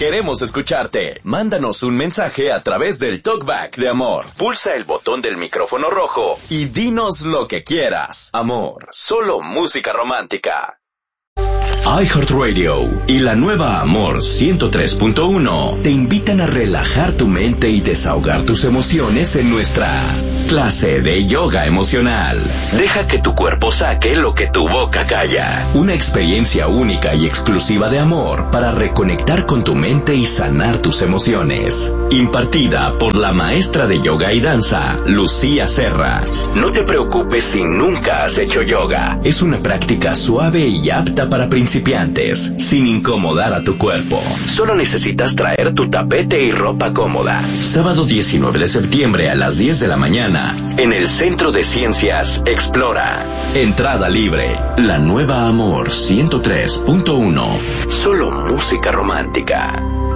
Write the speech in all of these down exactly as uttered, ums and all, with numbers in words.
Queremos escucharte. Mándanos un mensaje a través del Talkback de Amor. Pulsa el botón del micrófono rojo y dinos lo que quieras. Amor, solo música romántica. iHeartRadio y la nueva Amor ciento tres punto uno te invitan a relajar tu mente y desahogar tus emociones en nuestra clase de yoga emocional. Deja que tu cuerpo saque lo que tu boca calla. Una experiencia única y exclusiva de amor para reconectar con tu mente y sanar tus emociones. Impartida por la maestra de yoga y danza, Lucía Serra. No te preocupes si nunca has hecho yoga. Es una práctica suave y apta para principiantes, sin incomodar a tu cuerpo. Solo necesitas traer tu tapete y ropa cómoda. Sábado diecinueve de septiembre a las diez de la mañana, en el Centro de Ciencias Explora. Entrada libre. La nueva Amor ciento tres punto uno. Solo música romántica.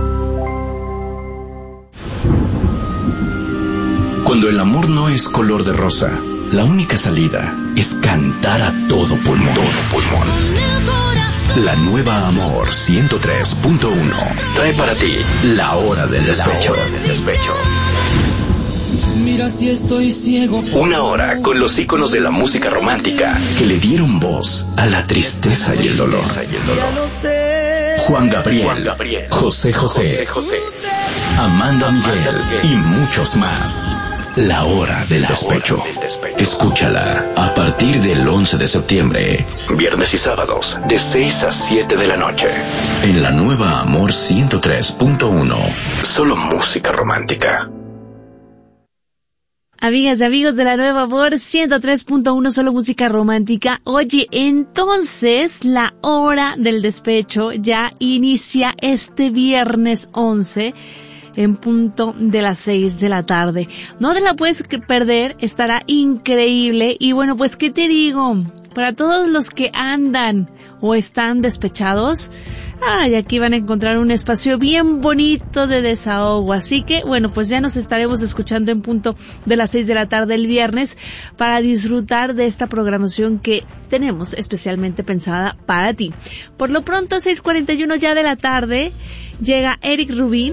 Cuando el amor no es color de rosa, la única salida es cantar a todo pulmón. Todo pulmón. La nueva Amor ciento tres punto uno trae para ti la hora del despecho. La hora del despecho. Mira si estoy ciego. Una hora con los íconos de la música romántica que le dieron voz a la tristeza y el dolor. Juan Gabriel, Juan Gabriel, José José, José José, Amanda Miguel y muchos más. La hora del despecho. Escúchala a partir del once de septiembre, viernes y sábados, de seis a siete de la noche, en la nueva Amor ciento tres punto uno. Solo música romántica. Amigas y amigos de la nueva Amor ciento tres punto uno, solo música romántica. Oye, entonces la hora del despecho ya inicia este viernes once en punto de las seis de la tarde. No te la puedes perder, estará increíble. Y bueno, pues, ¿qué te digo? Para todos los que andan o están despechados, ay, aquí van a encontrar un espacio bien bonito de desahogo. Así que, bueno, pues ya nos estaremos escuchando en punto de las seis de la tarde el viernes para disfrutar de esta programación que tenemos especialmente pensada para ti. Por lo pronto, seis cuarenta y uno ya de la tarde, llega Eric Rubin.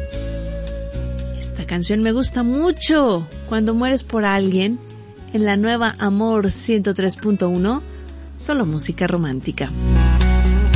Esta canción me gusta mucho. Cuando mueres por alguien, en la nueva Amor ciento tres punto uno, solo música romántica.